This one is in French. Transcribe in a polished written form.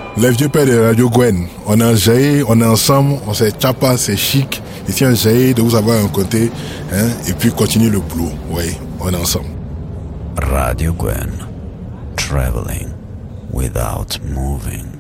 Les vieux pères de Radio Gwen, on est jailli, on est ensemble, on s'est chapa, c'est chic. Ici on jailli de vous avoir un côté, hein, et puis continuer le boulot. Oui, on est ensemble. Radio Gwen, traveling without moving.